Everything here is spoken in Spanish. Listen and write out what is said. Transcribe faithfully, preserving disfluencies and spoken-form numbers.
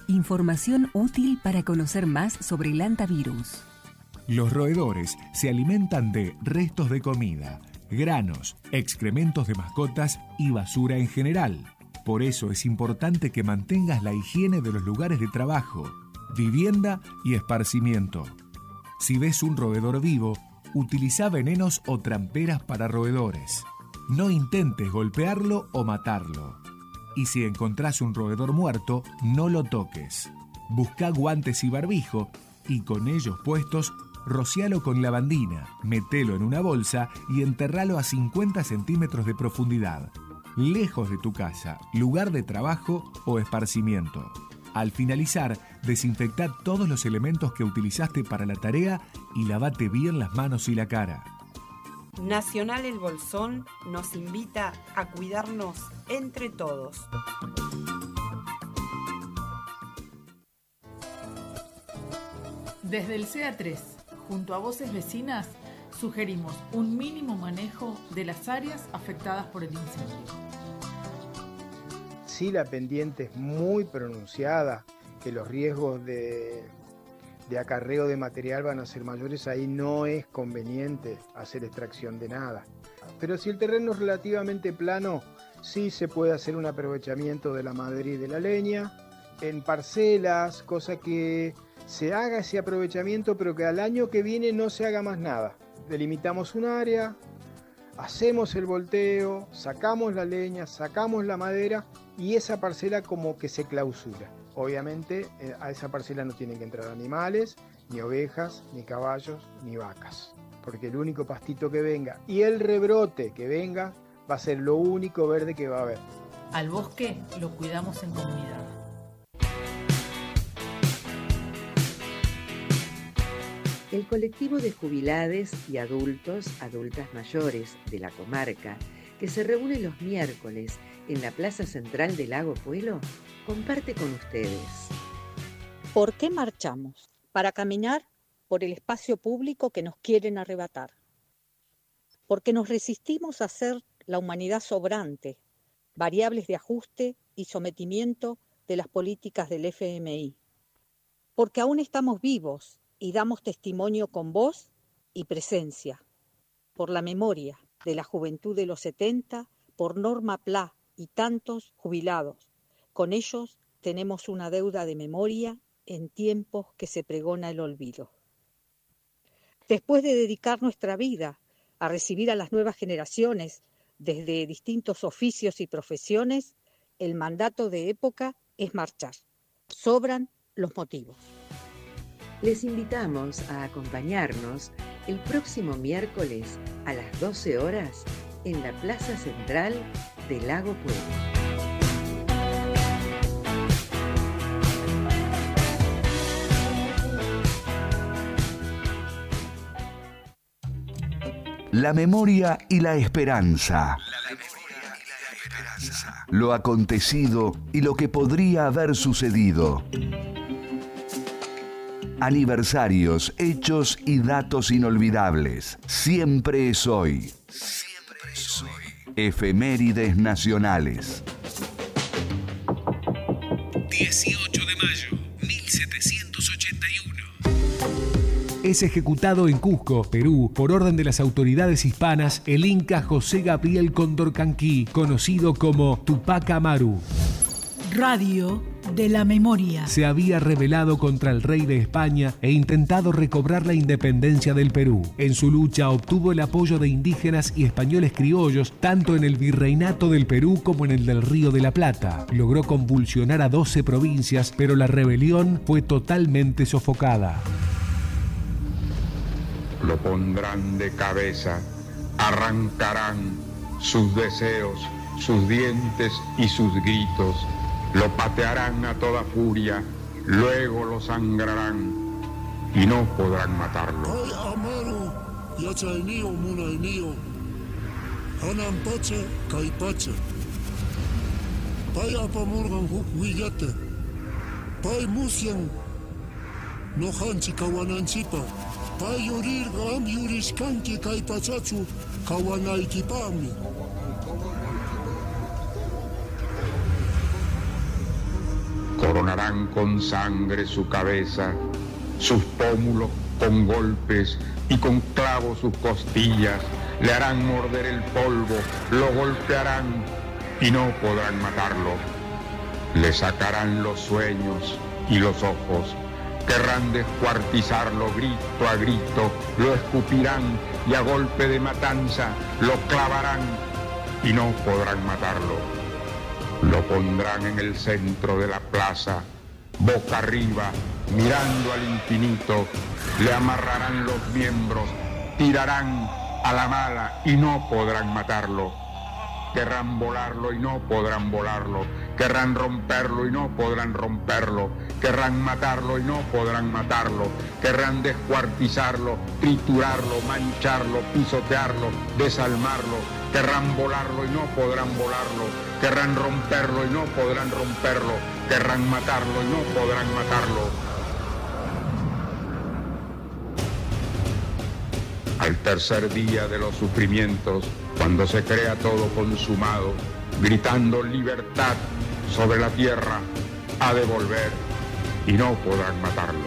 Información útil para conocer más sobre el hantavirus. Los roedores se alimentan de restos de comida, granos, excrementos de mascotas y basura en general. Por eso es importante que mantengas la higiene de los lugares de trabajo, vivienda y esparcimiento. Si ves un roedor vivo, utiliza venenos o tramperas para roedores. No intentes golpearlo o matarlo. Y si encontrás un roedor muerto, no lo toques. Busca guantes y barbijo y con ellos puestos, rocialo con lavandina, metelo en una bolsa y enterralo a cincuenta centímetros de profundidad, lejos de tu casa, lugar de trabajo o esparcimiento. Al finalizar, desinfectá todos los elementos que utilizaste para la tarea y lavate bien las manos y la cara. Nacional El Bolsón nos invita a cuidarnos entre todos. Desde el C A tres, junto a Voces Vecinas, sugerimos un mínimo manejo de las áreas afectadas por el incendio. Si la pendiente es muy pronunciada, que los riesgos de, de acarreo de material van a ser mayores, ahí no es conveniente hacer extracción de nada. Pero si el terreno es relativamente plano, sí se puede hacer un aprovechamiento de la madera y de la leña, en parcelas, cosa que se haga ese aprovechamiento, pero que al año que viene no se haga más nada. Delimitamos un área, hacemos el volteo, sacamos la leña, sacamos la madera y esa parcela como que se clausura. Obviamente a esa parcela no tienen que entrar animales, ni ovejas, ni caballos, ni vacas, porque el único pastito que venga y el rebrote que venga va a ser lo único verde que va a haber. Al bosque lo cuidamos en comunidad. El colectivo de jubilades y adultos, adultas mayores de la comarca, que se reúne los miércoles en la Plaza Central de Lago Puelo, comparte con ustedes. ¿Por qué marchamos? Para caminar por el espacio público que nos quieren arrebatar. Porque nos resistimos a ser la humanidad sobrante, variables de ajuste y sometimiento de las políticas del F M I. Porque aún estamos vivos y damos testimonio con voz y presencia. Por la memoria de la juventud de los setenta, por Norma Pla y tantos jubilados. Con ellos tenemos una deuda de memoria en tiempos que se pregona el olvido. Después de dedicar nuestra vida a recibir a las nuevas generaciones desde distintos oficios y profesiones, el mandato de época es marchar. Sobran los motivos. Les invitamos a acompañarnos el próximo miércoles a las doce horas en la Plaza Central de Lago Puelo. La memoria y la esperanza. La memoria y la esperanza. Lo acontecido y lo que podría haber sucedido. Aniversarios, hechos y datos inolvidables. Siempre es hoy. Siempre es hoy. Efemérides nacionales. dieciocho de mayo, mil setecientos ochenta y uno. Es ejecutado en Cusco, Perú, por orden de las autoridades hispanas, el inca José Gabriel Condorcanqui, conocido como Tupac Amaru. Radio de la Memoria. Se había rebelado contra el rey de España e intentado recobrar la independencia del Perú. En su lucha obtuvo el apoyo de indígenas y españoles criollos, tanto en el virreinato del Perú como en el del Río de la Plata. Logró convulsionar a doce provincias, pero la rebelión fue totalmente sofocada. Lo pondrán de cabeza, arrancarán sus deseos, sus dientes y sus gritos. Lo patearán a toda furia, luego lo sangrarán y no podrán matarlo. coronarán con sangre su cabeza, sus pómulos con golpes y con clavos sus costillas, le harán morder el polvo, lo golpearán y no podrán matarlo. Le sacarán los sueños y los ojos, querrán descuartizarlo grito a grito, lo escupirán y a golpe de matanza lo clavarán y no podrán matarlo. Lo pondrán en el centro de la plaza, boca arriba, mirando al infinito, le amarrarán los miembros, tirarán a la mala y no podrán matarlo. Querrán volarlo y no podrán volarlo, querrán romperlo y no podrán romperlo, querrán matarlo y no podrán matarlo, querrán descuartizarlo, triturarlo, mancharlo, pisotearlo, desalmarlo, querrán volarlo y no podrán volarlo, querrán romperlo y no podrán romperlo, querrán matarlo y no podrán matarlo. Al tercer día de los sufrimientos, cuando se crea todo consumado, gritando libertad sobre la tierra, ha de volver y no podrán matarlo.